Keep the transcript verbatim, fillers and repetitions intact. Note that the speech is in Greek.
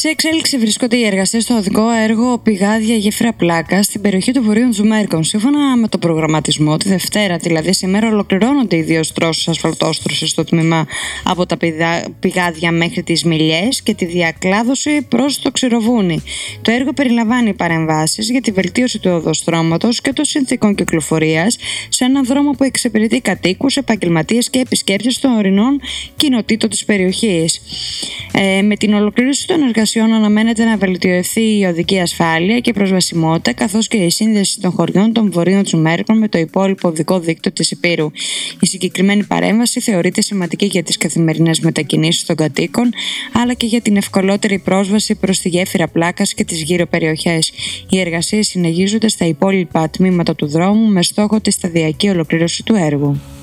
Σε εξέλιξη βρίσκονται οι εργασίες στο οδικό έργο Πηγάδια Γέφυρα Πλάκα στην περιοχή των Βορείων Τζουμέρκων. Σύμφωνα με τον προγραμματισμό, τη Δευτέρα, δηλαδή σήμερα, ολοκληρώνονται οι δύο στρώσεις ασφαλτόστρωσης στο τμήμα από τα Πηγάδια μέχρι τις Μιλιές και τη διακλάδωση προς το Ξηροβούνι. Το έργο περιλαμβάνει παρεμβάσεις για τη βελτίωση του οδοστρώματος και των συνθήκων κυκλοφορίας σε έναν δρόμο που εξυπηρετεί κατοίκους, επαγγελματίες και επισκέπτες των ορεινών κοινοτήτων της περιοχής. Ε, με την ολοκλήρωση των εργασιών αναμένεται να βελτιωθεί η οδική ασφάλεια και προσβασιμότητα, καθώς και η σύνδεση των χωριών των Βορείων Τζουμέρκων με το υπόλοιπο οδικό δίκτυο της Ηπείρου. Η συγκεκριμένη παρέμβαση θεωρείται σημαντική για τις καθημερινές μετακινήσεις των κατοίκων, αλλά και για την ευκολότερη πρόσβαση προς τη γέφυρα Πλάκας και τις γύρω περιοχές. Οι εργασίες συνεχίζονται στα υπόλοιπα τμήματα του δρόμου με στόχο τη σταδιακή ολοκλήρωση του έργου.